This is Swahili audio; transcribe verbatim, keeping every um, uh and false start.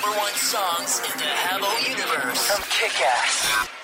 one songs in the Habbo universe from Kick-Ass.